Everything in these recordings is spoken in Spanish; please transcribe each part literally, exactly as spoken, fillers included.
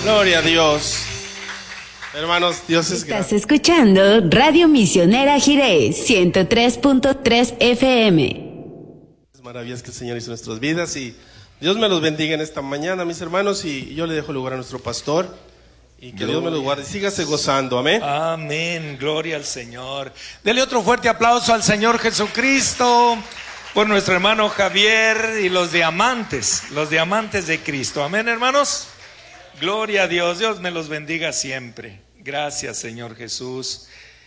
Gloria a Dios. Hermanos, Dios es grande. Estás escuchando Radio Misionera Jiré, ciento tres punto tres F M. Maravillas que el Señor hizo en nuestras vidas y Dios me los bendiga en esta mañana, mis hermanos, y yo le dejo lugar a nuestro pastor y que Gloria. Dios me los guarde y sígase gozando, amén. Amén, gloria al Señor. Dele otro fuerte aplauso al Señor Jesucristo por nuestro hermano Javier y los diamantes, los diamantes de Cristo, amén, hermanos. Gloria a Dios, Dios me los bendiga siempre. Gracias, Señor Jesús.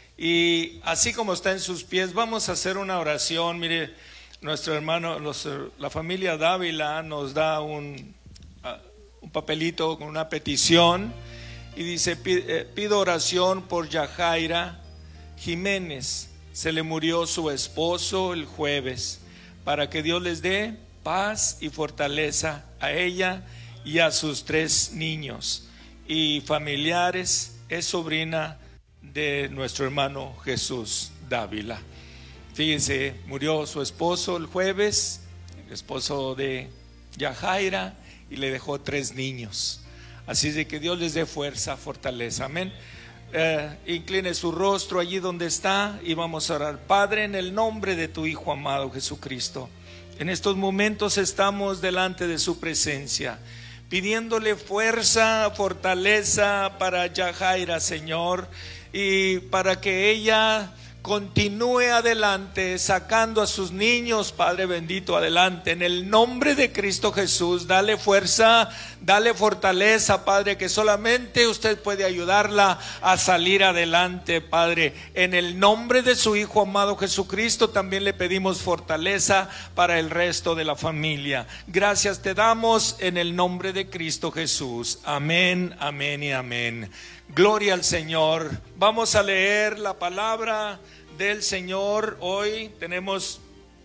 Y así como está en sus pies, vamos a hacer una oración. Mire, nuestro hermano, los, la familia Dávila nos da un, uh, un papelito con una petición y dice: pido oración por Yajaira Jiménez. Se le murió su esposo el jueves, para que Dios les dé paz y fortaleza a ella y a sus tres niños y familiares. Es sobrina de nuestro hermano Jesús Dávila. Fíjense, murió su esposo el jueves, el esposo de Yajaira, y le dejó tres niños. Así de que Dios les dé fuerza, fortaleza, amén. Eh, incline su rostro allí donde está y vamos a orar. Padre, en el nombre de tu Hijo amado Jesucristo, en estos momentos estamos delante de su presencia, pidiéndole fuerza, fortaleza para Yajaira, Señor, y para que ella continúe adelante, sacando a sus niños, Padre bendito, adelante, en el nombre de Cristo Jesús. Dale fuerza, dale fortaleza, Padre, que solamente usted puede ayudarla a salir adelante, Padre. En el nombre de su Hijo amado Jesucristo, también le pedimos fortaleza para el resto de la familia. Gracias te damos en el nombre de Cristo Jesús. Amén, amén y amén. Gloria al Señor. Vamos a leer la palabra del Señor. Hoy tenemos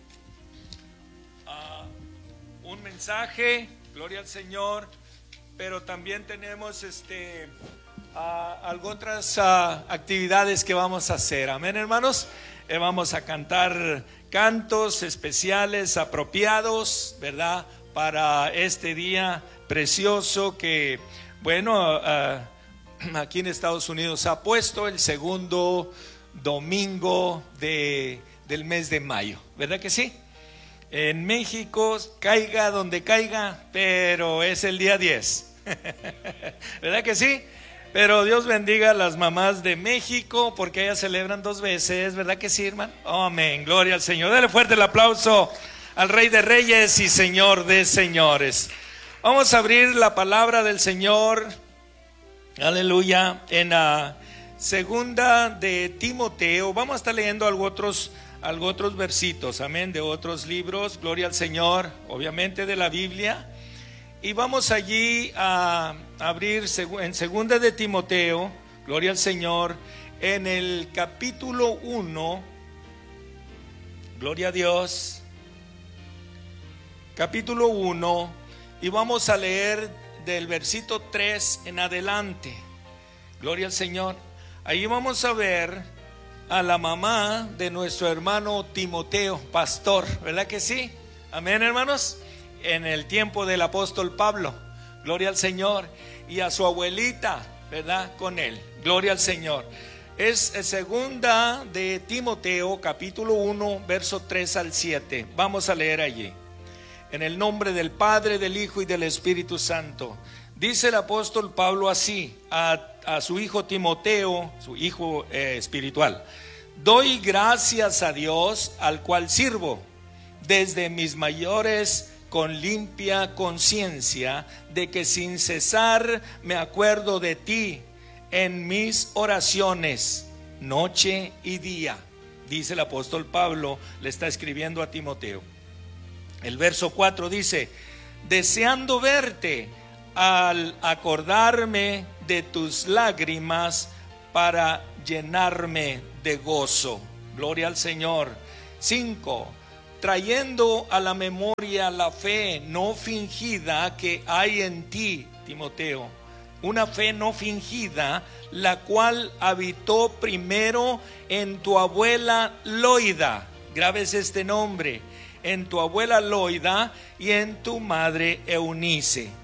uh, un mensaje, gloria al Señor, pero también tenemos este uh, algo otras uh, actividades que vamos a hacer. Amén, hermanos. Eh, vamos a cantar cantos especiales, apropiados, ¿verdad? Para este día precioso que, bueno, uh, aquí en Estados Unidos ha puesto el segundo domingo de, del mes de mayo, ¿verdad que sí? En México, caiga donde caiga, pero es el día diez, ¿verdad que sí? Pero Dios bendiga a las mamás de México, porque ellas celebran dos veces, ¿verdad que sí, hermano? Oh, amén, gloria al Señor. Dale fuerte el aplauso al Rey de Reyes y Señor de Señores. Vamos a abrir la palabra del Señor, aleluya, en la segunda de Timoteo. Vamos a estar leyendo algo otros, algo otros versitos, amén, de otros libros, gloria al Señor, obviamente de la Biblia. Y vamos allí a abrir en segunda de Timoteo, gloria al Señor, en el capítulo uno, gloria a Dios, capítulo uno, y vamos a leer del versículo tres en adelante, gloria al Señor. Ahí vamos a ver a la mamá de nuestro hermano Timoteo, pastor, ¿verdad que sí? Amén, hermanos. En el tiempo del apóstol Pablo, gloria al Señor, y a su abuelita, ¿verdad? Con él, gloria al Señor. Es segunda de Timoteo, capítulo uno, verso tres al siete. Vamos a leer allí. En el nombre del Padre, del Hijo y del Espíritu Santo. Dice el apóstol Pablo así a, a su hijo Timoteo, su hijo eh, espiritual: doy gracias a Dios, al cual sirvo desde mis mayores con limpia conciencia, de que sin cesar me acuerdo de ti en mis oraciones, noche y día. Dice el apóstol Pablo, le está escribiendo a Timoteo. El verso cuatro dice: deseando verte, al acordarme de tus lágrimas, para llenarme de gozo. Gloria al Señor. Cinco, trayendo a la memoria la fe no fingida que hay en ti, Timoteo, una fe no fingida, la cual habitó primero en tu abuela Loida, grabes este nombre, en tu abuela Loida y en tu madre Eunice.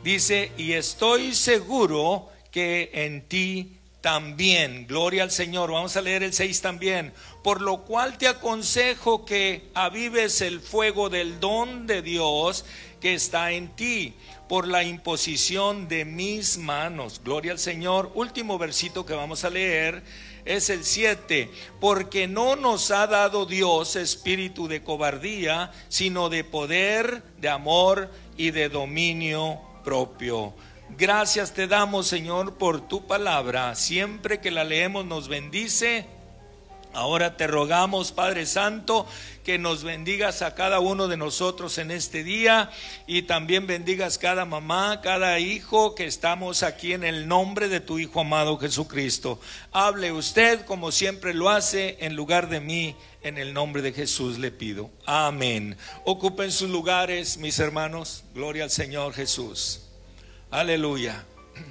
Dice, y estoy seguro que en ti también. Gloria al Señor. Vamos a leer el seis también. Por lo cual te aconsejo que avives el fuego del don de Dios que está en ti, por la imposición de mis manos. Gloria al Señor. Último versito que vamos a leer es el siete. Porque no nos ha dado Dios espíritu de cobardía, sino de poder, de amor y de dominio propio. Gracias te damos, Señor, por tu palabra. Siempre que la leemos nos bendice. Ahora te rogamos, Padre Santo, que nos bendigas a cada uno de nosotros en este día, y también bendigas cada mamá, cada hijo que estamos aquí en el nombre de tu Hijo amado Jesucristo. Hable usted como siempre lo hace en lugar de mí, en el nombre de Jesús le pido. Amén. Ocupen sus lugares, mis hermanos. Gloria al Señor Jesús. Aleluya.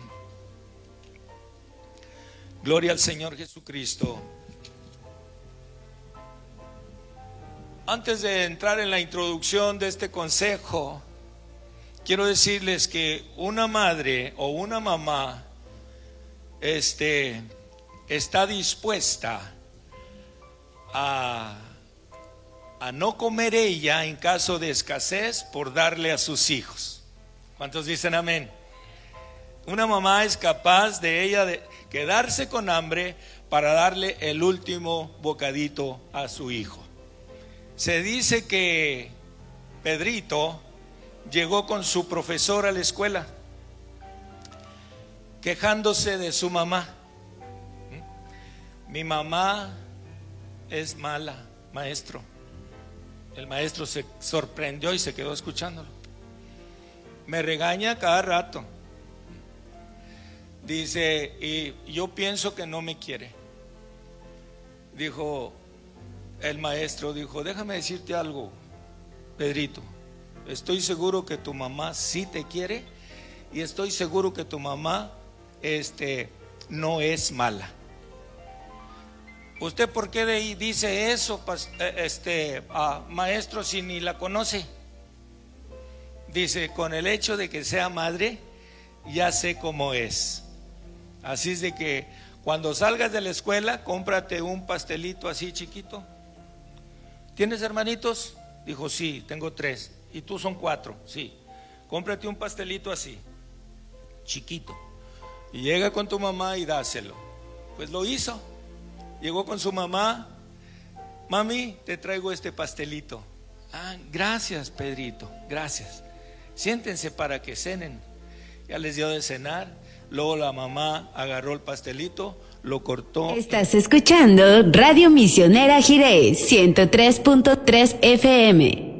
Gloria al Señor Jesucristo. Antes de entrar en la introducción de este consejo, quiero decirles que una madre o una mamá este, está dispuesta a, a no comer ella en caso de escasez por darle a sus hijos. ¿Cuántos dicen amén? Una mamá es capaz de ella de quedarse con hambre para darle el último bocadito a su hijo. Se dice que Pedrito llegó con su profesor a la escuela, quejándose de su mamá. Mi mamá es mala, maestro. El maestro se sorprendió y se quedó escuchándolo. Me regaña cada rato. Dice, y yo pienso que no me quiere. Dijo el maestro, dijo, déjame decirte algo, Pedrito. Estoy seguro que tu mamá sí te quiere, y estoy seguro que tu mamá este, no es mala. ¿Usted por qué dice eso, este, uh, maestro, si ni la conoce? Dice, con el hecho de que sea madre, ya sé cómo es. Así es de que cuando salgas de la escuela, cómprate un pastelito así chiquito. ¿Tienes hermanitos? Dijo, sí, tengo tres. ¿Y tú son cuatro? Sí. Cómprate un pastelito así, chiquito, y llega con tu mamá y dáselo. Pues lo hizo. Llegó con su mamá. Mami, te traigo este pastelito. Ah, gracias, Pedrito, gracias. Siéntense para que cenen. Ya les dio de cenar. Luego la mamá agarró el pastelito, lo cortó. Estás escuchando Radio Misionera Jiré, ciento tres punto tres F M.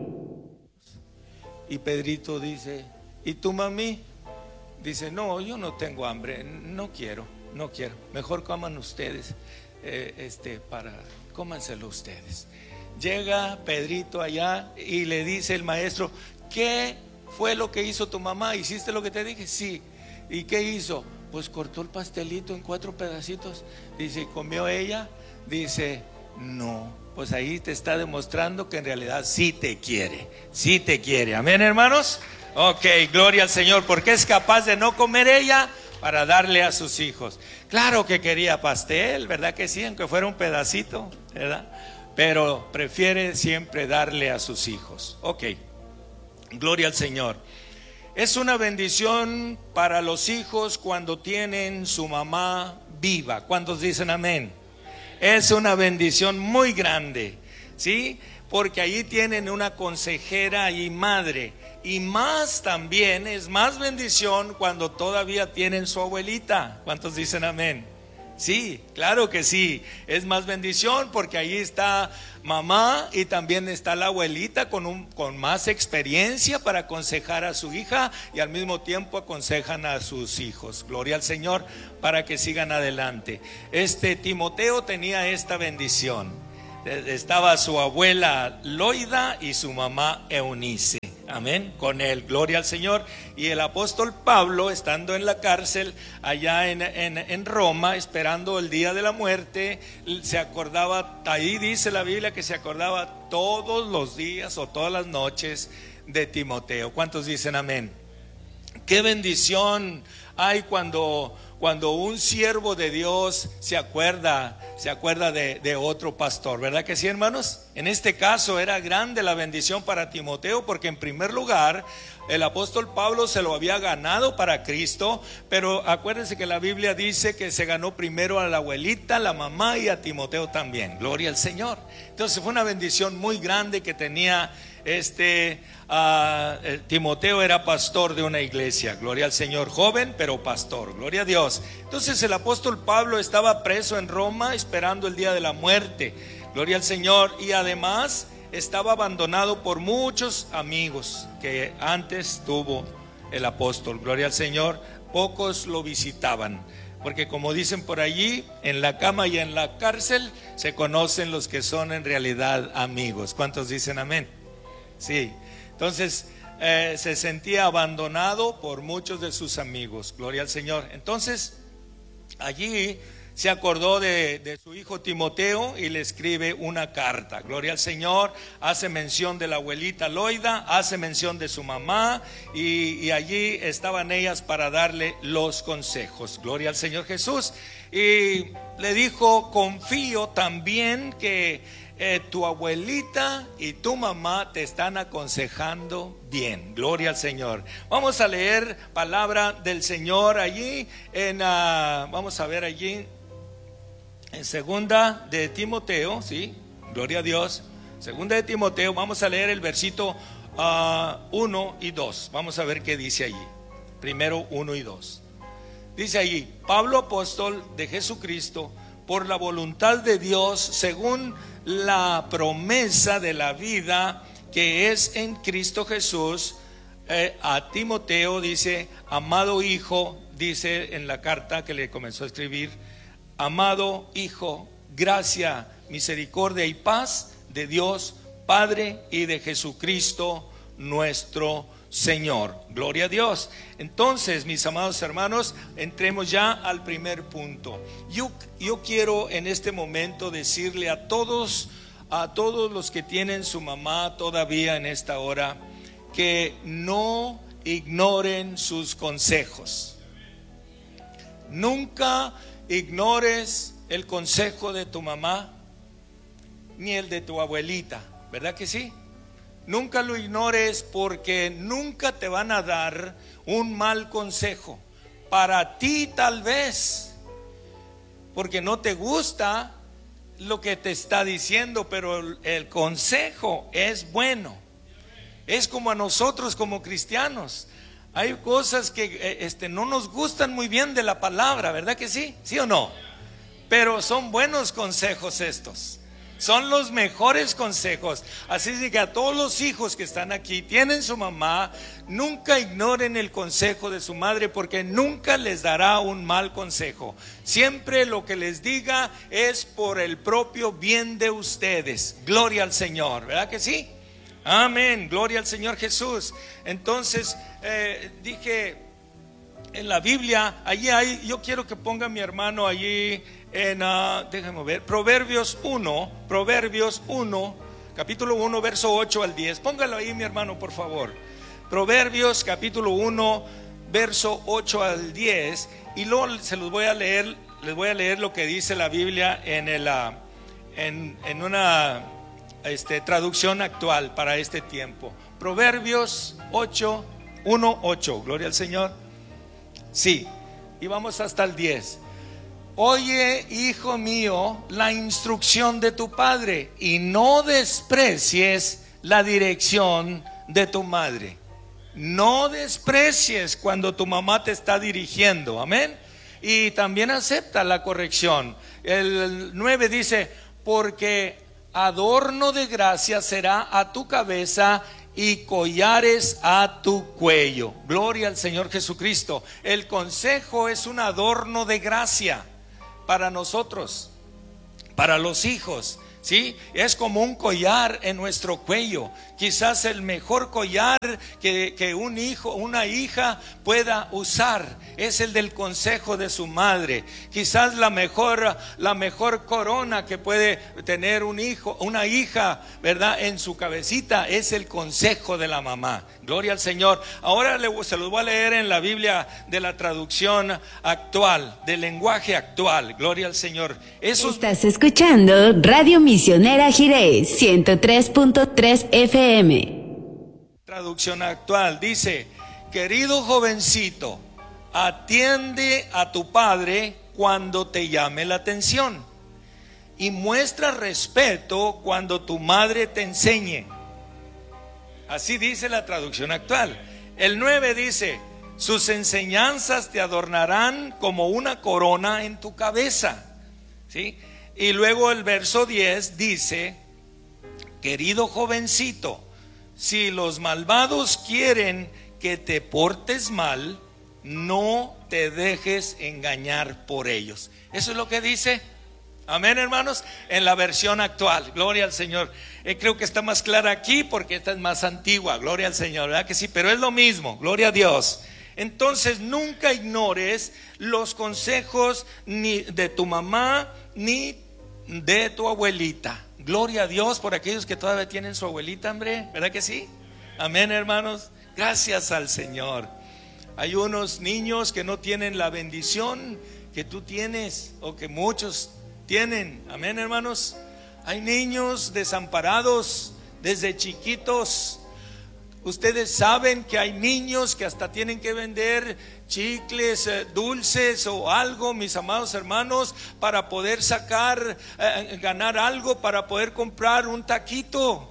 Y Pedrito dice, ¿y tu mami? Dice, no, yo no tengo hambre, no quiero, no quiero. Mejor coman ustedes, eh, este, para, cómanselo ustedes. Llega Pedrito allá y le dice el maestro, ¿qué fue lo que hizo tu mamá? ¿Hiciste lo que te dije? Sí. ¿Y qué hizo? Pues cortó el pastelito en cuatro pedacitos. Dice, ¿y comió ella? Dice, no. Pues ahí te está demostrando que en realidad sí te quiere, sí te quiere. Amén, hermanos. Ok, gloria al Señor, porque es capaz de no comer ella para darle a sus hijos. Claro que quería pastel, ¿verdad que sí? Aunque fuera un pedacito, ¿verdad? Pero prefiere siempre darle a sus hijos. Ok, gloria al Señor. Es una bendición para los hijos cuando tienen su mamá viva. ¿Cuántos dicen amén? Es una bendición muy grande, ¿sí? Porque allí tienen una consejera y madre. Y más también, es más bendición cuando todavía tienen su abuelita. ¿Cuántos dicen amén? Sí, claro que sí, es más bendición porque ahí está mamá y también está la abuelita con, un, con más experiencia para aconsejar a su hija, y al mismo tiempo aconsejan a sus hijos. Gloria al Señor, para que sigan adelante. Este Timoteo tenía esta bendición. Estaba su abuela Loida y su mamá Eunice. Amén, con él, gloria al Señor. Y el apóstol Pablo, estando en la cárcel allá en, en, en Roma, esperando el día de la muerte, se acordaba, ahí dice la Biblia que se acordaba todos los días o todas las noches de Timoteo. ¿Cuántos dicen amén? Qué bendición hay cuando, cuando un siervo de Dios se acuerda, se acuerda de, de otro pastor, ¿verdad que sí, hermanos? En este caso era grande la bendición para Timoteo, porque en primer lugar el apóstol Pablo se lo había ganado para Cristo, pero acuérdense que la Biblia dice que se ganó primero a la abuelita, a la mamá y a Timoteo también. Gloria al Señor. Entonces fue una bendición muy grande que tenía este uh, Timoteo. Era pastor de una iglesia. Gloria al Señor, joven pero pastor. Gloria a Dios. Entonces el apóstol Pablo estaba preso en Roma esperando el día de la muerte. Gloria al Señor. Y además estaba abandonado por muchos amigos que antes tuvo el apóstol. Gloria al Señor. Pocos lo visitaban, porque como dicen por allí, en la cama y en la cárcel se conocen los que son en realidad amigos. ¿Cuántos dicen amén? Sí. Entonces eh, se sentía abandonado por muchos de sus amigos. Gloria al Señor. Entonces allí se acordó de, de su hijo Timoteo y le escribe una carta. Gloria al Señor. Hace mención de la abuelita Loida, hace mención de su mamá, y, y allí estaban ellas para darle los consejos. Gloria al Señor Jesús. Y le dijo: confío también que eh, tu abuelita y tu mamá te están aconsejando bien. Gloria al Señor. Vamos a leer palabra del Señor allí en, uh, vamos a ver allí en segunda de Timoteo, sí, gloria a Dios. Segunda de Timoteo, vamos a leer el versito uno y dos. Vamos a ver qué dice allí. Primero uno y dos. Dice allí: Pablo, apóstol de Jesucristo, por la voluntad de Dios, según la promesa de la vida que es en Cristo Jesús, eh, a Timoteo, dice, amado hijo, dice en la carta que le comenzó a escribir: amado hijo, gracia, misericordia y paz de Dios Padre y de Jesucristo nuestro Señor. Gloria a Dios. Entonces, mis amados hermanos, entremos ya al primer punto. Yo, yo quiero en este momento decirle a todos, a todos los que tienen su mamá todavía en esta hora, que no ignoren sus consejos. Nunca ignores el consejo de tu mamá ni el de tu abuelita, ¿verdad que sí? Nunca lo ignores, porque nunca te van a dar un mal consejo. Para ti tal vez, porque no te gusta lo que te está diciendo, pero el, el consejo es bueno. Es como a nosotros como cristianos. Hay cosas que este, no nos gustan muy bien de la palabra, ¿verdad que sí? ¿Sí o no? Pero son buenos consejos estos. Son los mejores consejos. Así que a todos los hijos que están aquí, tienen su mamá, nunca ignoren el consejo de su madre, porque nunca les dará un mal consejo. Siempre lo que les diga es por el propio bien de ustedes. Gloria al Señor, ¿verdad que sí? Amén, gloria al Señor Jesús. Entonces eh, dije en la Biblia, allí hay, yo quiero que ponga mi hermano allí en, uh, déjame ver, Proverbios uno, Proverbios uno, capítulo uno, verso ocho al diez. Póngalo ahí, mi hermano, por favor. Proverbios capítulo uno, verso ocho al diez. Y luego se los voy a leer, les voy a leer lo que dice la Biblia en, el, uh, en, en una Este, traducción actual para este tiempo. Proverbios ocho, uno, ocho. Gloria al Señor. Sí, y vamos hasta el diez. Oye, hijo mío, la instrucción de tu padre, y no desprecies la dirección de tu madre. No desprecies cuando tu mamá te está dirigiendo. Amén. Y también acepta la corrección. El nueve dice: porque adorno de gracia será a tu cabeza y collares a tu cuello. Gloria al Señor Jesucristo. El consejo es un adorno de gracia para nosotros, para los hijos. ¿sí? Es como un collar en nuestro cuello. Quizás el mejor collar que, que un hijo, una hija pueda usar es el del consejo de su madre. Quizás la mejor, la mejor corona que puede tener un hijo, una hija, ¿verdad?, en su cabecita es el consejo de la mamá. Gloria al Señor. Ahora le, se los voy a leer en la Biblia de la traducción actual, del lenguaje actual. Gloria al Señor. Eso... Estás escuchando Radio Misionera Jiré ciento tres punto tres F M. Traducción actual dice: querido jovencito, atiende a tu padre cuando te llame la atención y muestra respeto cuando tu madre te enseñe. Así dice la traducción actual. El nueve dice: sus enseñanzas te adornarán como una corona en tu cabeza, ¿sí? Y luego el verso diez dice: querido jovencito, si los malvados quieren que te portes mal, no te dejes engañar por ellos. Eso es lo que dice. Amén, hermanos, en la versión actual. Gloria al Señor. eh, Creo que está más clara aquí porque esta es más antigua. Gloria al Señor, ¿verdad que sí? Pero es lo mismo, gloria a Dios. Entonces nunca ignores los consejos ni de tu mamá ni de tu abuelita. Gloria a Dios por aquellos que todavía tienen su abuelita, hombre, ¿verdad que sí? Amén, hermanos. Gracias al Señor. Hay unos niños que no tienen la bendición que tú tienes o que muchos tienen. Amén, hermanos. Hay niños desamparados desde chiquitos. Ustedes saben que hay niños que hasta tienen que vender chicles, eh, dulces o algo, mis amados hermanos, para poder sacar, eh, ganar algo, para poder comprar un taquito.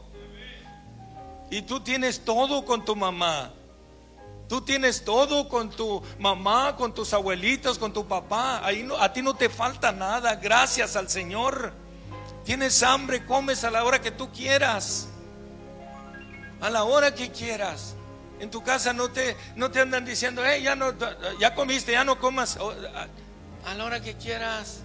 Y tú tienes todo con tu mamá. Tú tienes todo con tu mamá, con tus abuelitos, con tu papá. Ahí no, a ti no te falta nada, gracias al Señor. Tienes hambre, comes a la hora que tú quieras, a la hora que quieras. En tu casa no te, no te andan diciendo: hey, ya, no, ya comiste, ya no comas. A, a la hora que quieras.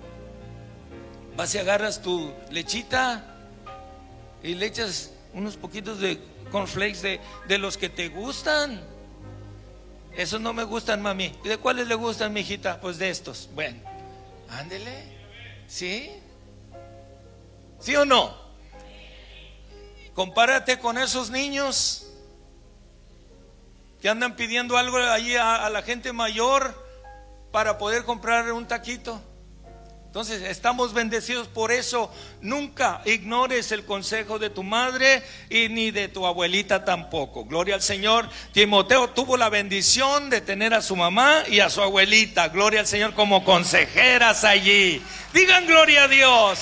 Vas y agarras tu lechita y le echas unos poquitos de cornflakes de, de los que te gustan. Esos no me gustan, mami. ¿Y de cuáles le gustan, mijita? Pues de estos. Bueno, ándele. ¿Sí? ¿Sí o no? Compárate con esos niños que andan pidiendo algo allí a, a la gente mayor para poder comprar un taquito. Entonces estamos bendecidos por eso. Nunca ignores el consejo de tu madre y ni de tu abuelita tampoco. Gloria al Señor. Timoteo tuvo la bendición de tener a su mamá y a su abuelita, gloria al Señor, como consejeras allí. Digan gloria a Dios.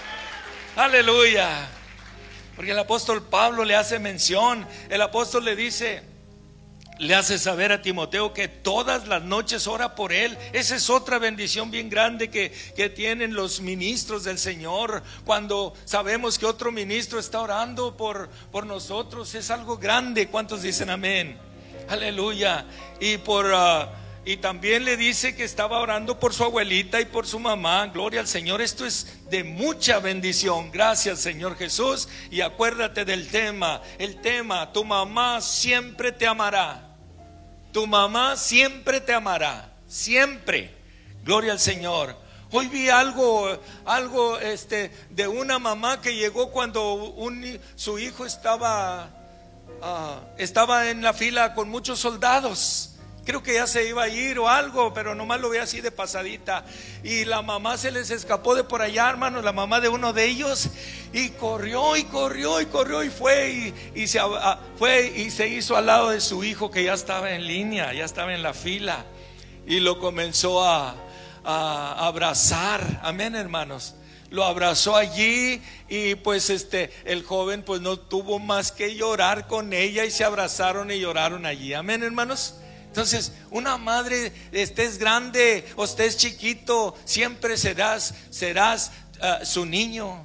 Aleluya. Porque el apóstol Pablo le hace mención. El apóstol le dice, le hace saber a Timoteo que todas las noches ora por él. Esa es otra bendición bien grande que, que tienen los ministros del Señor. Cuando sabemos que otro ministro está orando por, por nosotros, es algo grande. ¿Cuántos dicen amén? Aleluya. Y por uh, y también le dice que estaba orando por su abuelita y por su mamá. Gloria al Señor. Esto es de mucha bendición. Gracias, Señor Jesús. Y acuérdate del tema. El tema: tu mamá siempre te amará. Tu mamá siempre te amará, siempre. Gloria al Señor. Hoy vi algo, algo este, de una mamá que llegó cuando un, su hijo estaba, uh, estaba en la fila con muchos soldados. Creo que ya se iba a ir o algo, pero nomás lo vi así de pasadita. Y la mamá se les escapó de por allá, hermanos, la mamá de uno de ellos. Y corrió y corrió y corrió y fue y, y se, a, fue y se hizo al lado de su hijo que ya estaba en línea, ya estaba en la fila. Y lo comenzó a, a abrazar. Amén, hermanos. Lo abrazó allí y pues este el joven pues no tuvo más que llorar con ella y se abrazaron y lloraron allí. Amén, hermanos. Entonces, una madre, estés grande o estés chiquito, siempre serás, serás uh, su niño.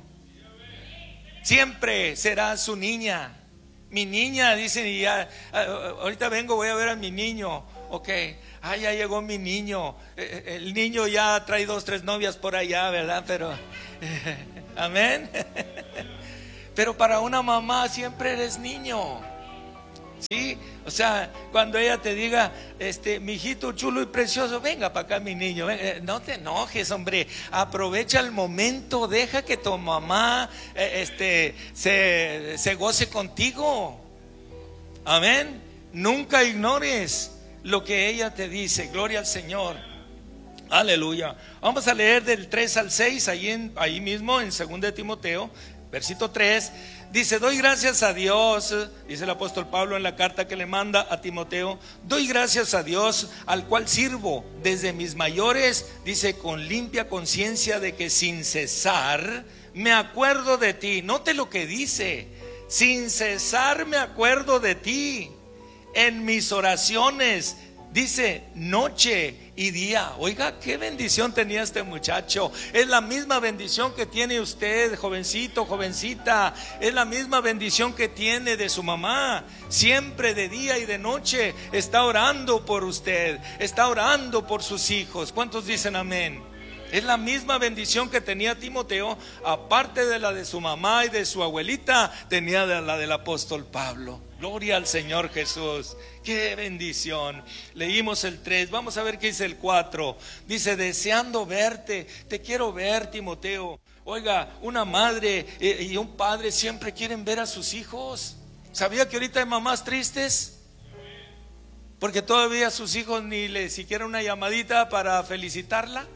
Siempre serás su niña. Mi niña, dicen, y ya, uh, ahorita vengo, voy a ver a mi niño. Ok, ah, ya llegó mi niño. El niño ya trae dos, tres novias por allá, ¿verdad? Pero Amén. Pero para una mamá siempre eres niño. Sí, o sea, cuando ella te diga, este, mi hijito chulo y precioso, venga para acá, mi niño, venga, no te enojes, hombre, aprovecha el momento, deja que tu mamá, eh, este, se, se goce contigo. Amén. Nunca ignores lo que ella te dice. Gloria al Señor. Aleluya. Vamos a leer del tres al seis, ahí, en, ahí mismo en segunda de Timoteo, versículo tres. Dice, doy gracias a Dios, dice el apóstol Pablo en la carta que le manda a Timoteo, doy gracias a Dios al cual sirvo desde mis mayores, dice, con limpia conciencia de que sin cesar me acuerdo de ti. Note lo que dice, sin cesar me acuerdo de ti en mis oraciones. Dice noche y día. Oiga, qué bendición tenía este muchacho. Es la misma bendición que tiene usted, jovencito, jovencita. Es la misma bendición que tiene de su mamá. Siempre de día y de noche está orando por usted, está orando por sus hijos. ¿Cuántos dicen amén? Es la misma bendición que tenía Timoteo, aparte de la de su mamá y de su abuelita, tenía de la del apóstol Pablo. Gloria al Señor Jesús. Qué bendición. Leímos el tres, vamos a ver qué dice el cuatro. Dice, deseando verte, te quiero ver, Timoteo. Oiga, una madre y un padre siempre quieren ver a sus hijos. ¿Sabía que ahorita hay mamás tristes? Porque todavía sus hijos ni le siquiera una llamadita para felicitarla.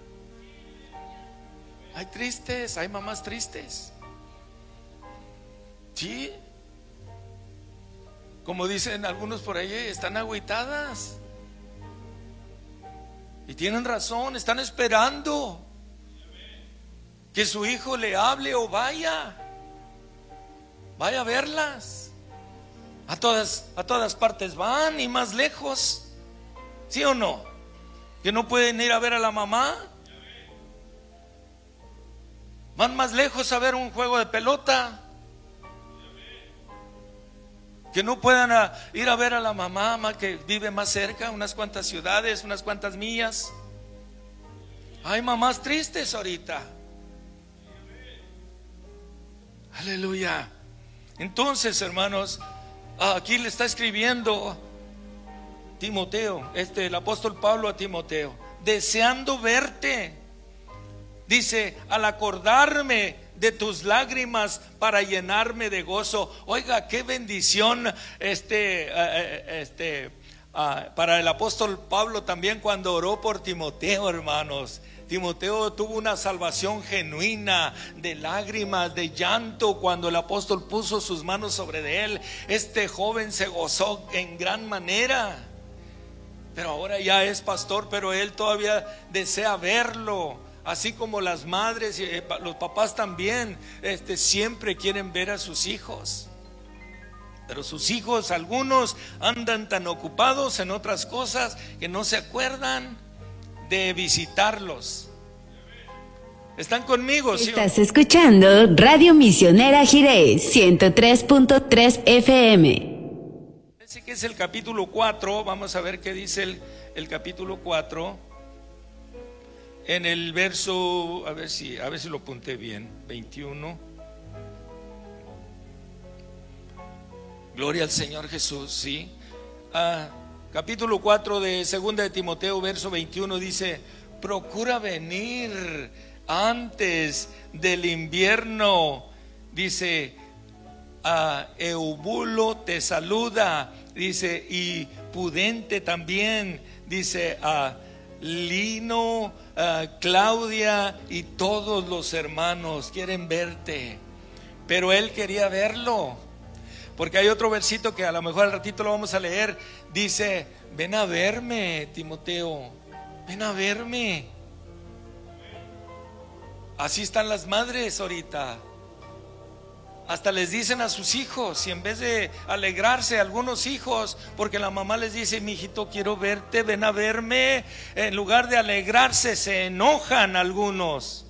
Hay tristes, hay mamás tristes. Sí. Como dicen algunos por ahí, están agüitadas. Y tienen razón, están esperando que su hijo le hable o vaya. Vaya a verlas. A todas, a todas partes van y más lejos. ¿Sí o no? Que no pueden ir a ver a la mamá. Van más lejos a ver un juego de pelota. Que no puedan a, ir a ver a la mamá que vive más cerca, unas cuantas ciudades, unas cuantas millas. Hay mamás tristes ahorita. Aleluya. Entonces, hermanos, aquí le está escribiendo Timoteo, este, el apóstol Pablo a Timoteo, deseando verte. Dice, al acordarme de tus lágrimas para llenarme de gozo. Oiga, qué bendición este, este, uh, para el apóstol Pablo también cuando oró por Timoteo, hermanos. Timoteo tuvo una salvación genuina, de lágrimas, de llanto, cuando el apóstol puso sus manos sobre él. Este joven se gozó en gran manera. Pero ahora ya es pastor, pero él todavía desea verlo. Así como las madres y los papás también este, siempre quieren ver a sus hijos. Pero sus hijos, algunos andan tan ocupados en otras cosas que no se acuerdan de visitarlos. ¿Están conmigo? ¿Sí? Estás escuchando Radio Misionera Jirés ciento tres punto tres F M. Parece que es el capítulo cuatro. Vamos a ver qué dice el, el capítulo cuatro. En el verso, a ver si, a ver si lo apunté bien, veintiuno. Gloria al Señor Jesús, sí. Ah, capítulo cuatro de segunda de Timoteo, verso veintiuno dice, procura venir antes del invierno. Dice, ah, Eubulo te saluda, dice, y Pudente también, dice, ah, Lino, uh, Claudia y todos los hermanos quieren verte. Pero él quería verlo, porque hay otro versito que a lo mejor al ratito lo vamos a leer. Dice, ven a verme, Timoteo, ven a verme. Así están las madres ahorita. Hasta les dicen a sus hijos, y en vez de alegrarse algunos hijos, porque la mamá les dice, mi hijito, quiero verte, ven a verme, en lugar de alegrarse, se enojan algunos.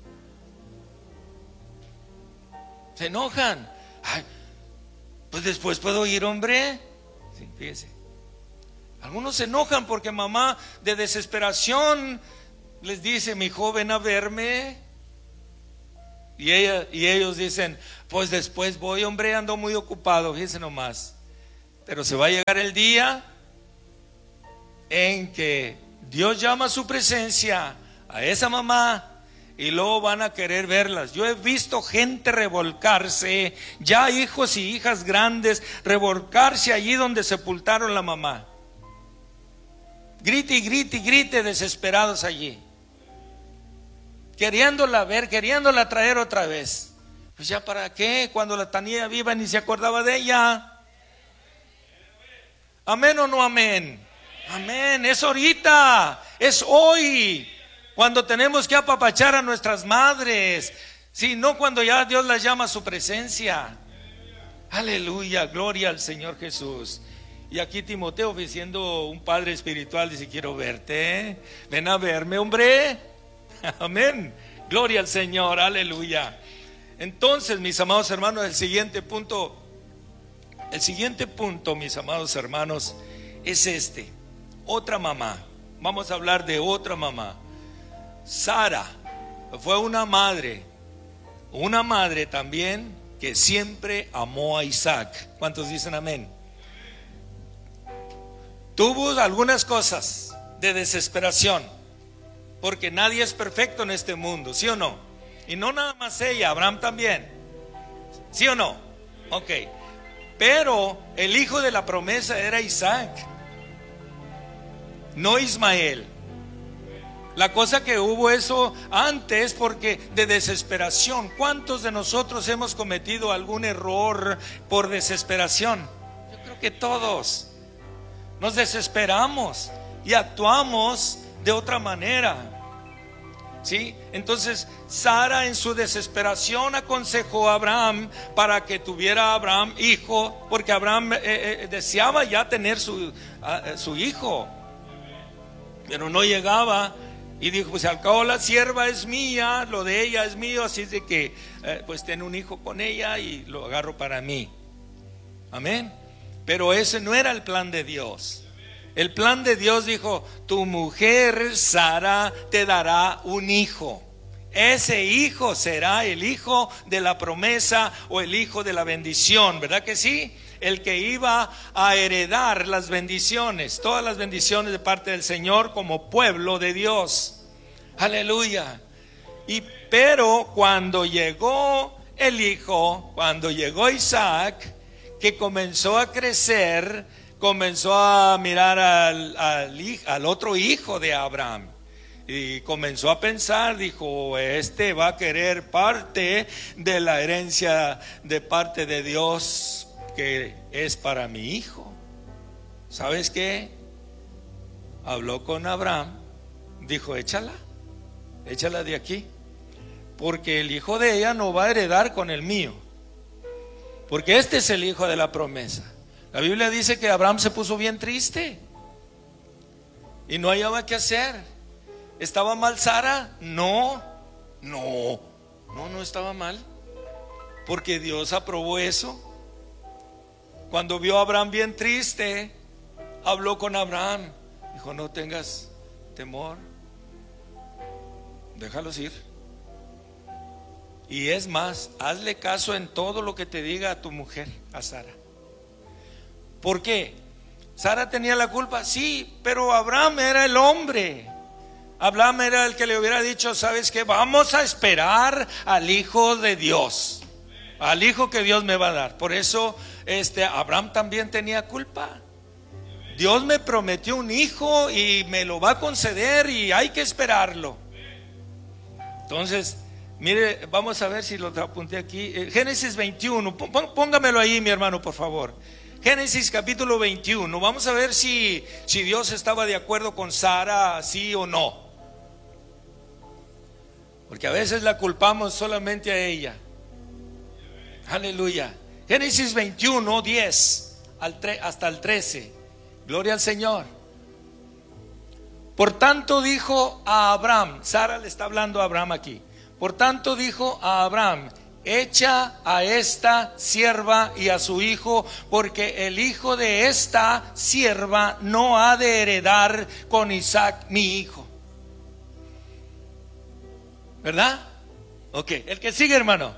Se enojan. Ay, pues después puedo ir, hombre. Sí, fíjese. Algunos se enojan porque mamá de desesperación les dice, mi hijo, ven a verme. Y, ella, y ellos dicen, pues después voy, hombre, ando muy ocupado, fíjense nomás. Pero se va a llegar el día en que Dios llama a su presencia a esa mamá y luego van a querer verlas. Yo he visto gente revolcarse, ya hijos y hijas grandes, revolcarse allí donde sepultaron la mamá. Grite y grite y grite desesperados allí, queriéndola ver, queriéndola traer otra vez. Pues ya para qué, cuando la tenía viva ni se acordaba de ella. Amén o no amén. Amén, es ahorita, es hoy, cuando tenemos que apapachar a nuestras madres, si no cuando ya Dios las llama a su presencia. Aleluya, gloria al Señor Jesús. Y aquí Timoteo, siendo un padre espiritual, dice, quiero verte, ven a verme, hombre. Amén, gloria al Señor, aleluya. Entonces, mis amados hermanos, el siguiente punto, el siguiente punto, mis amados hermanos, es este. Otra mamá, vamos a hablar de otra mamá. Sara fue una madre, una madre también que siempre amó a Isaac. ¿Cuántos dicen amén? Tuvo algunas cosas de desesperación, porque nadie es perfecto en este mundo, ¿sí o no? Y no nada más ella, Abraham también, ¿sí o no? Ok, pero el hijo de la promesa era Isaac, no Ismael. La cosa que hubo eso antes porque de desesperación. ¿Cuántos de nosotros hemos cometido algún error por desesperación? Yo creo que todos nos desesperamos y actuamos de otra manera, ¿sí? Entonces Sara en su desesperación aconsejó a Abraham para que tuviera Abraham hijo, porque Abraham eh, eh, deseaba ya tener su, uh, su hijo, pero no llegaba. Y dijo, pues al cabo la sierva es mía, lo de ella es mío, así es de que eh, pues ten un hijo con ella y lo agarro para mí. Amén. Pero ese no era el plan de Dios. El plan de Dios dijo, tu mujer Sara te dará un hijo. Ese hijo será el hijo de la promesa o el hijo de la bendición, ¿verdad que sí? El que iba a heredar las bendiciones, todas las bendiciones de parte del Señor como pueblo de Dios. Aleluya. Y pero cuando llegó el hijo, cuando llegó Isaac, que comenzó a crecer, comenzó a mirar al, al, al otro hijo de Abraham y comenzó a pensar, dijo, este va a querer parte de la herencia de parte de Dios que es para mi hijo. ¿Sabes qué? Habló con Abraham, dijo, échala, échala de aquí, porque el hijo de ella no va a heredar con el mío, porque este es el hijo de la promesa. La Biblia dice que Abraham se puso bien triste y no hallaba qué hacer. ¿Estaba mal Sara? No, no, no, no estaba mal, porque Dios aprobó eso. Cuando vio a Abraham bien triste, habló con Abraham, dijo, no tengas temor, déjalos ir. Y es más, hazle caso en todo lo que te diga a tu mujer, a Sara. ¿Por qué? ¿Sara tenía la culpa? Sí, pero Abraham era el hombre. Abraham era el que le hubiera dicho, ¿sabes qué? Vamos a esperar al hijo de Dios, al hijo que Dios me va a dar. Por eso este, Abraham también tenía culpa. Dios me prometió un hijo y me lo va a conceder y hay que esperarlo. Entonces, mire, vamos a ver si lo apunté aquí. Génesis veintiuno, póngamelo ahí, mi hermano, por favor. Génesis capítulo veintiuno. Vamos a ver si, si Dios estaba de acuerdo con Sara, sí o no. Porque a veces la culpamos solamente a ella. Aleluya. Génesis veintiuno, diez al tre- hasta el trece. Gloria al Señor. Por tanto dijo a Abraham, Sara le está hablando a Abraham aquí. Por tanto dijo a Abraham, echa a esta sierva y a su hijo, porque el hijo de esta sierva no ha de heredar con Isaac mi hijo. ¿Verdad? Ok, el que sigue, hermano.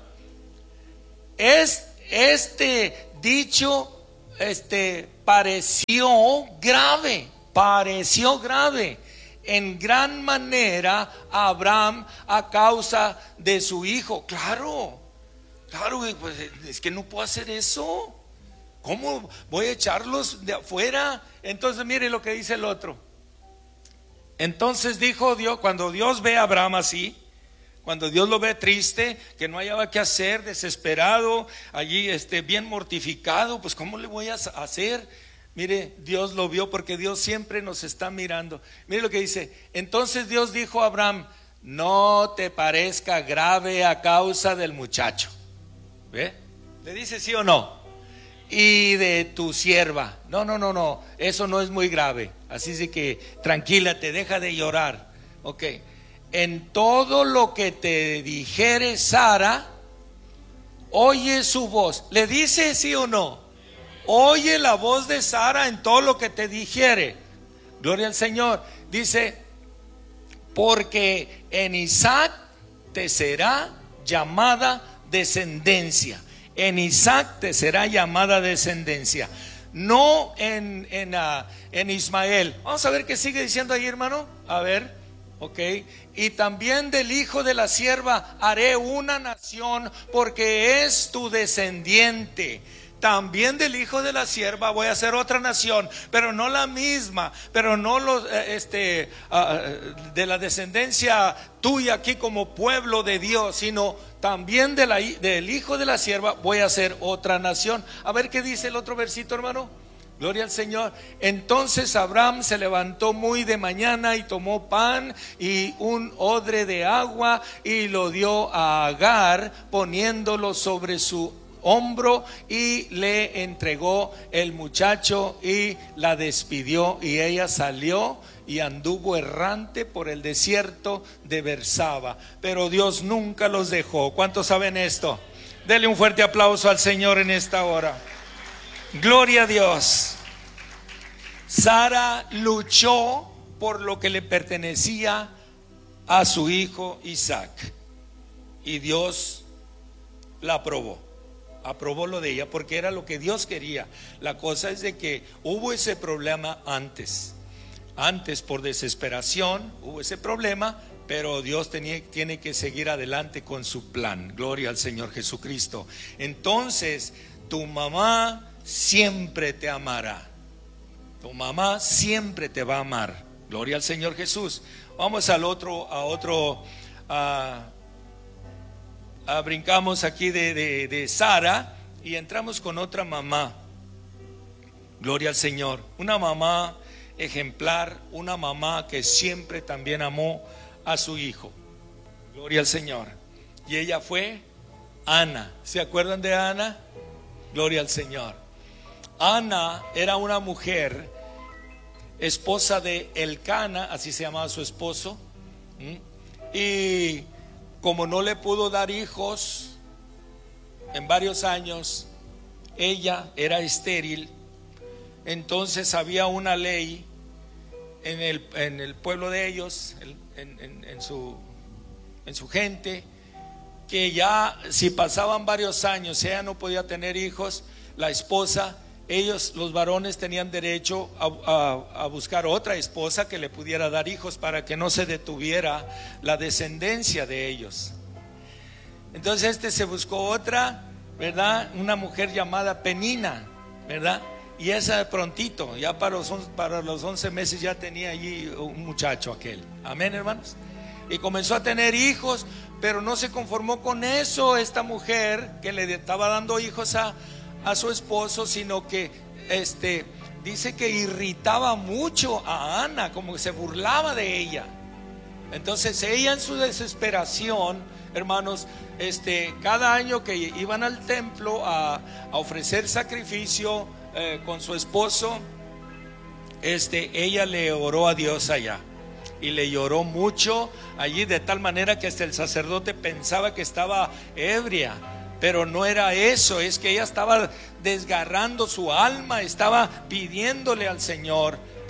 Es, este dicho este, pareció grave, pareció grave en gran manera a Abraham a causa de su hijo. Claro, claro, pues es que no puedo hacer eso. ¿Cómo voy a echarlos de afuera? Entonces mire lo que dice el otro. Entonces dijo Dios, cuando Dios ve a Abraham así, cuando Dios lo ve triste, que no hallaba qué hacer, desesperado, allí este, bien mortificado, pues ¿cómo le voy a hacer? Mire, Dios lo vio porque Dios siempre nos está mirando. Mire lo que dice. Entonces Dios dijo a Abraham: no te parezca grave a causa del muchacho. ¿Ve? ¿Le dice sí o no? Y de tu sierva. No, no, no, no, eso no es muy grave. Así es que tranquilate, deja de llorar. Ok. En todo lo que te dijere Sara, oye su voz. ¿Le dice sí o no? Oye la voz de Sara en todo lo que te dijere. Gloria al Señor. Dice: porque en Isaac te será llamada descendencia. En Isaac te será llamada descendencia, no en, en, uh, en Ismael. Vamos a ver qué sigue diciendo ahí, hermano. A ver, ok. Y también del hijo de la sierva haré una nación, porque es tu descendiente. También del hijo de la sierva voy a hacer otra nación, pero no la misma, pero no los, este, uh, de la descendencia tuya aquí como pueblo de Dios, sino también de la, del hijo de la sierva voy a hacer otra nación. A ver qué dice el otro versito, hermano. Gloria al Señor. Entonces Abraham se levantó muy de mañana y tomó pan y un odre de agua y lo dio a Agar, poniéndolo sobre su hombro, y le entregó el muchacho y la despidió, y ella salió y anduvo errante por el desierto de Bersaba. Pero Dios nunca los dejó. ¿Cuántos saben esto? Dele un fuerte aplauso al Señor en esta hora. Gloria a Dios. Sara luchó por lo que le pertenecía a su hijo Isaac, y Dios la aprobó. Aprobó lo de ella porque era lo que Dios quería. La cosa es de que hubo ese problema antes. Antes, por desesperación, hubo ese problema, pero Dios tenía, tiene que seguir adelante con su plan. Gloria al Señor Jesucristo. Entonces, tu mamá siempre te amará. Tu mamá siempre te va a amar. Gloria al Señor Jesús. Vamos al otro, a otro. A, a, brincamos aquí de, de, de Sara y entramos con otra mamá. Gloria al Señor. Una mamá ejemplar, una mamá que siempre también amó a su hijo. Gloria al Señor. Y ella fue Ana. ¿Se acuerdan de Ana? Gloria al Señor. Ana era una mujer, esposa de Elcana, así se llamaba su esposo, y como no le pudo dar hijos en varios años, ella era estéril. Entonces había una ley en el, en el pueblo de ellos, en, en, en, su, en su gente, que ya si pasaban varios años, ella no podía tener hijos, la esposa, ellos, los varones, tenían derecho a, a, a buscar otra esposa que le pudiera dar hijos para que no se detuviera la descendencia de ellos. Entonces este se buscó otra, ¿verdad? Una mujer llamada Penina, ¿verdad? Y esa prontito, ya para los, para los once meses ya tenía allí un muchacho aquel. Amén, hermanos. Y comenzó a tener hijos, pero no se conformó con eso esta mujer que le estaba dando hijos a a su esposo, sino que este dice que irritaba mucho a Ana, como que se burlaba de ella. Entonces ella, en su desesperación, hermanos, este cada año que iban al templo a, a ofrecer sacrificio eh, con su esposo, este ella le oró a Dios allá. Y le lloró mucho allí, de tal manera que hasta el sacerdote pensaba que estaba ebria. Pero no era eso, es que ella estaba desgarrando su alma, estaba pidiéndole al Señor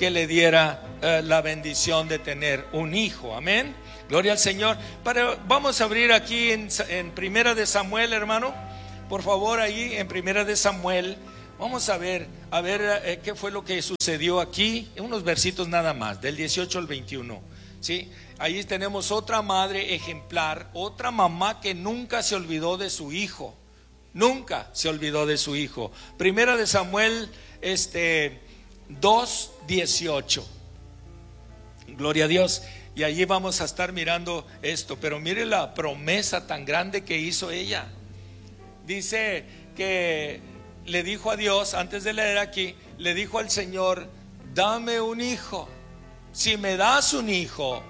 que le diera eh, la bendición de tener un hijo. Amén. Gloria al Señor. Pero vamos a abrir aquí en, en Primera de Samuel, hermano. Por favor, ahí en Primera de Samuel. Vamos a ver, a ver eh, qué fue lo que sucedió aquí. Unos versitos nada más, del dieciocho al veintiuno. ¿Sí? Ahí tenemos otra madre ejemplar, otra mamá que nunca se olvidó de su hijo. Nunca se olvidó de su hijo. Primera de Samuel este, dos dieciocho. Gloria a Dios. Y allí vamos a estar mirando esto. Pero mire la promesa tan grande que hizo ella. Dice que le dijo a Dios, antes de leer aquí, le dijo al Señor: dame un hijo. Si me das un hijo,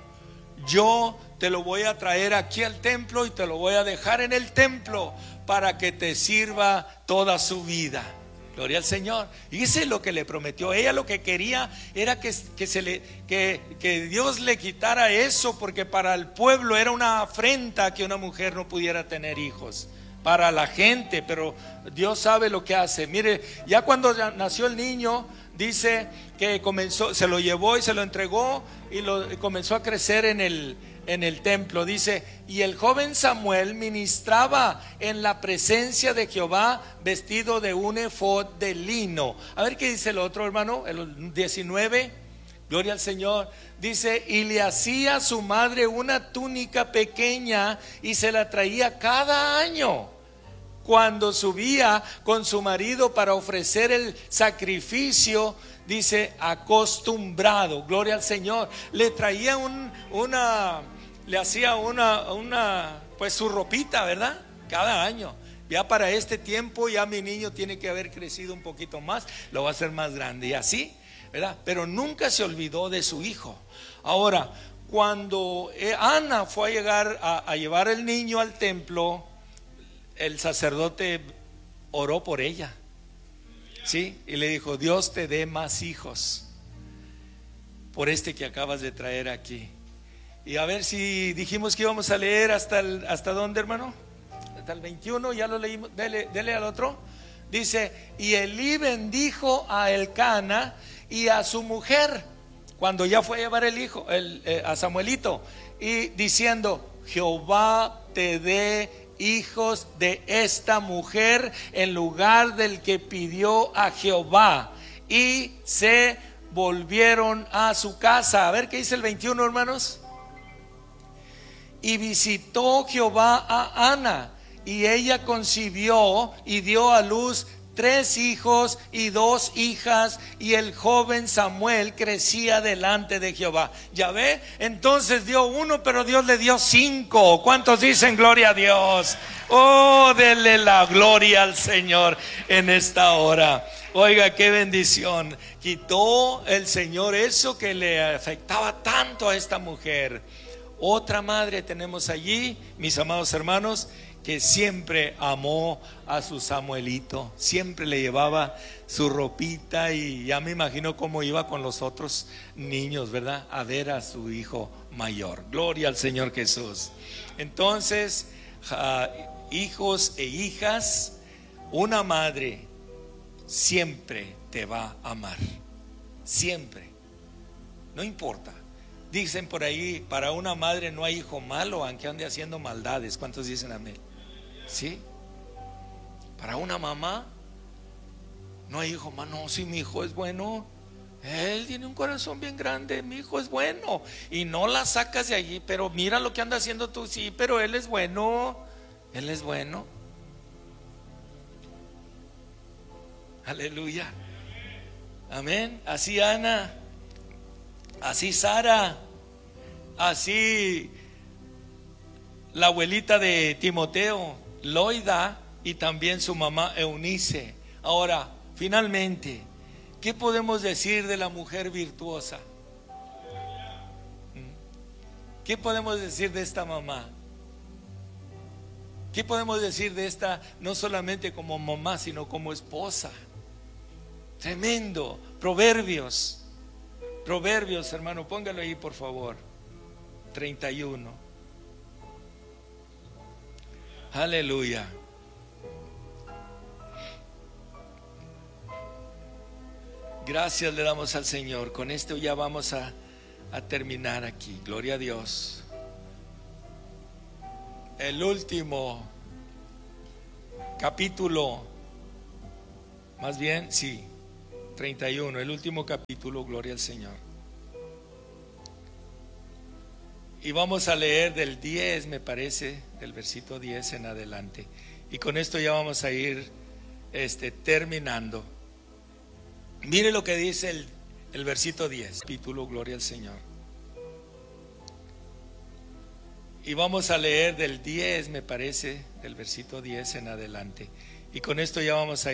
yo te lo voy a traer aquí al templo y te lo voy a dejar en el templo para que te sirva toda su vida. Gloria al Señor. Y eso es lo que le prometió. Ella lo que quería era que, que, se le, que, que Dios le quitara eso, porque para el pueblo era una afrenta que una mujer no pudiera tener hijos. Para la gente, pero Dios sabe lo que hace. Mire, ya cuando ya nació el niño, dice que comenzó, se lo llevó y se lo entregó y lo y comenzó a crecer en el, en el templo. Dice, y el joven Samuel ministraba en la presencia de Jehová vestido de un efod de lino. A ver qué dice el otro, hermano, el diecinueve. Gloria al Señor. Dice, y le hacía a su madre una túnica pequeña y se la traía cada año cuando subía con su marido para ofrecer el sacrificio. Dice, acostumbrado. Gloria al Señor. Le traía un, una, le hacía una, una, pues su ropita, ¿verdad? Cada año. Ya para este tiempo ya mi niño tiene que haber crecido un poquito más, lo va a hacer más grande y así, ¿verdad? Pero nunca se olvidó de su hijo. Ahora, cuando Ana fue a llegar a, a llevar el niño al templo, el sacerdote oró por ella, ¿sí? Y le dijo, Dios te dé más hijos por este que acabas de traer aquí. Y a ver si dijimos que íbamos a leer hasta el, ¿hasta dónde, hermano? Hasta el veintiuno, ya lo leímos. Dele, dele al otro. Dice, y Elí bendijo a Elcana y a su mujer cuando ya fue a llevar el hijo, el, eh, a Samuelito, y diciendo, Jehová te dé hijos de esta mujer en lugar del que pidió a Jehová. Y se volvieron a su casa. A ver qué dice el veintiuno, hermanos. Y visitó Jehová a Ana, y ella concibió y dio a luz tres hijos y dos hijas, y el joven Samuel crecía delante de Jehová. Ya ve, entonces dio uno, pero Dios le dio cinco. ¿Cuántos dicen gloria a Dios? Oh, denle la gloria al Señor en esta hora. Oiga, qué bendición. Quitó el Señor eso que le afectaba tanto a esta mujer. Otra madre tenemos allí, mis amados hermanos, que siempre amó a su Samuelito, siempre le llevaba su ropita, y ya me imagino cómo iba con los otros niños, ¿verdad? A ver a su hijo mayor. Gloria al Señor Jesús. Entonces, uh, hijos e hijas, una madre siempre te va a amar, siempre, no importa. Dicen por ahí, para una madre no hay hijo malo, aunque ande haciendo maldades. ¿Cuántos dicen amén? ¿Sí? Para una mamá no hay hijo malo. No, si mi hijo es bueno, él tiene un corazón bien grande, mi hijo es bueno, y no la sacas de allí. Pero mira lo que anda haciendo tú. Sí, pero él es bueno, él es bueno. Aleluya, amén. Así Ana, así Sara, así la abuelita de Timoteo, Loida, y también su mamá Eunice. Ahora, finalmente, ¿qué podemos decir de la mujer virtuosa? ¿Qué podemos decir de esta mamá? ¿Qué podemos decir de esta, no solamente como mamá, sino como esposa? Tremendo. Proverbios. Proverbios, hermano, póngalo ahí por favor. treinta y uno. Gracias le damos al Señor. Con esto ya vamos a, a terminar aquí. Gloria a Dios. El último capítulo, más bien, sí, treinta y uno, el último capítulo, gloria al Señor. Y vamos a leer del diez, me parece, del versículo diez en adelante. Y con esto ya vamos a ir este, terminando. Mire lo que dice el, el versículo diez, capítulo, gloria al Señor. Y vamos a leer del diez, me parece, del versículo diez en adelante. Y con esto ya vamos a ir